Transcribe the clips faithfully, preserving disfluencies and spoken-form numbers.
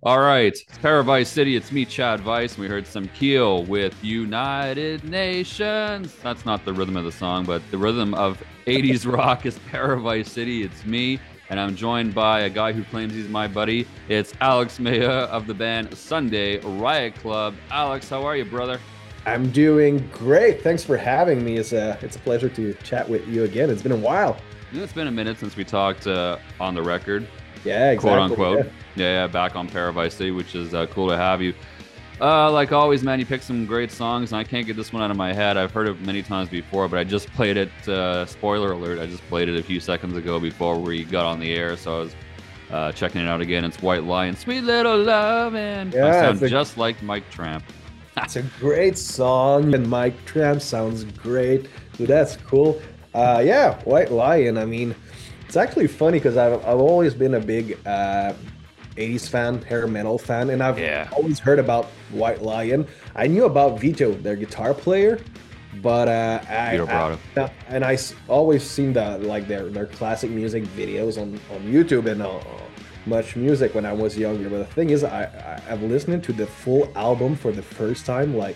All right, it's Paradise City. It's me, Chad Vice. And we heard some Keel with United Nations. That's not the rhythm of the song, but the rhythm of eighties rock is Paradise City. It's me, and I'm joined by a guy who claims he's my buddy. It's Alex Maya of the band Sunday Riot Club. Alex, how are you, brother? I'm doing great. Thanks for having me. It's a it's a pleasure to chat with you again. It's been a while. Yeah, it's been a minute since we talked uh, on the record, Yeah, quote exactly. unquote. Yeah. Yeah, yeah, back on Paradise City, which is uh, cool to have you. Uh, like always, man, you picked some great songs, and I can't get this one out of my head. I've heard it many times before, but I just played it. Uh, spoiler alert! I just played it a few seconds ago before we got on the air, so I was uh, checking it out again. It's White Lion, Sweet Little Love, and I Yeah, sound it's a, just like Mike Tramp. it's a great song, and Mike Tramp sounds great. So that's cool. Uh, yeah, White Lion. I mean, it's actually funny because I've I've always been a big uh, eighties fan, hair metal fan, and I've Yeah, always heard about White Lion. I knew about Vito, their guitar player, but uh, I, Vito Bratta. I and I s- always seen the like their their classic music videos on on YouTube and uh, Much Music when I was younger. But the thing is, I, I I've listened to the full album for the first time like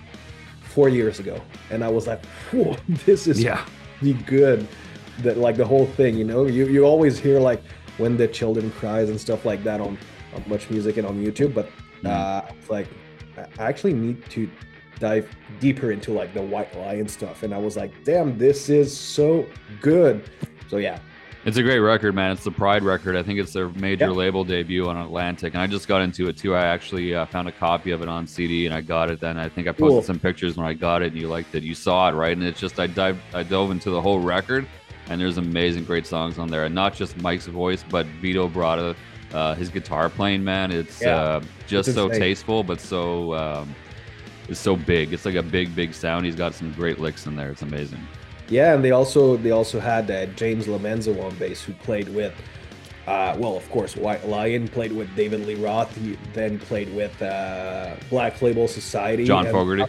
four years ago, and I was like, "Whoa, this is Yeah. really good." That like the whole thing, you know, you you always hear like when the children cries and stuff like that on, on Much Music and on YouTube, but Mhm. uh, it's like I actually need to dive deeper into like the White Lion stuff, and I was like, "Damn, this is so good." So yeah, It's a great record, man. It's the Pride record. I think it's their major yeah, label debut on Atlantic, and I just got into it too. I actually uh, found a copy of it on C D, and I got it. Then I think I posted cool. some pictures when I got it, and you liked it. You saw it, right? And it's just I dived, I dove into the whole record, and there's amazing, great songs on there, and not just Mike's voice, but Vito Bratta, uh, his guitar playing, man. It's Yeah, uh, it's just so insane. tasteful, but so um, it's so big. It's like a big, big sound. He's got some great licks in there. It's amazing. Yeah, and they also they also had uh, James Lomenzo on bass, who played with, uh, well, of course, White Lion, played with David Lee Roth, he then played with uh, Black Label Society, John and Fogerty.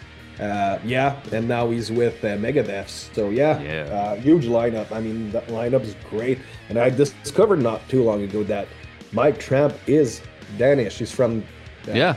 uh, yeah, and now he's with uh, Megadeth. So yeah, Yeah. uh, huge lineup. I mean, that lineup is great. And I discovered not too long ago that Mike Tramp is Danish. He's from uh, Yeah.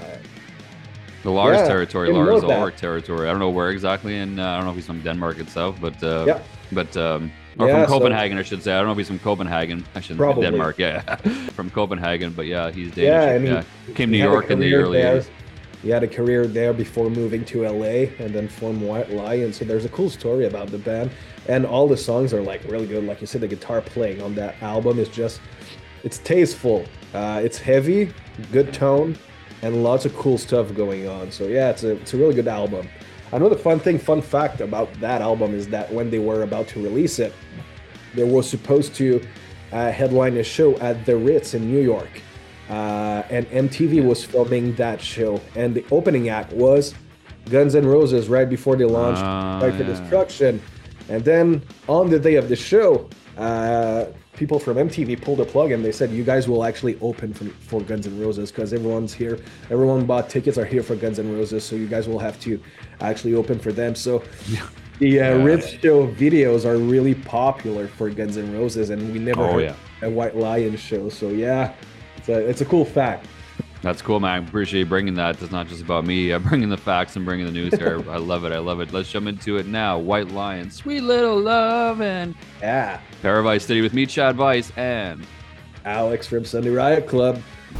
The Lars yeah, territory, didn't know Lars that. Ulrich territory. I don't know where exactly, and uh, I don't know if he's from Denmark itself, but uh, Yeah, but um, or from yeah. So Copenhagen, I should say. I don't know if he's from Copenhagen. I shouldn't say probably. Denmark. Yeah, from Copenhagen, but yeah, he's Yeah, Danish. and Yeah, he, came to he New had a York in the career early there. eighties. He had a career there before moving to L A and then formed White Lion. So there's a cool story about the band, and all the songs are like really good. Like you said, the guitar playing on that album is just it's tasteful. Uh, it's heavy, good tone, and lots of cool stuff going on. So yeah, it's a it's a really good album. Another fun thing, fun fact about that album is that when they were about to release it, they were supposed to uh, headline a show at the Ritz in New York, uh, and M T V was filming that show, and the opening act was Guns N' Roses right before they launched Uh, Fight for yeah. Destruction, and then on the day of the show, uh, people from M T V pulled a plug and they said, "You guys will actually open for, for Guns N' Roses because everyone's here, everyone bought tickets are here for Guns N' Roses, so you guys will have to actually open for them." So the uh, Yeah. Ritz show videos are really popular for Guns N' Roses, and we never Oh heard yeah, a White Lion show. So yeah, it's a it's a cool fact. that's cool, man. I appreciate you bringing that. It's not just about me. I'm bringing the facts and bringing the news here. I love it. I love it. Let's jump into it now. White Lion, Sweet Little Love, and Yeah, Paradise City with me, Chad Vice, and Alex from Sunday Riot Club.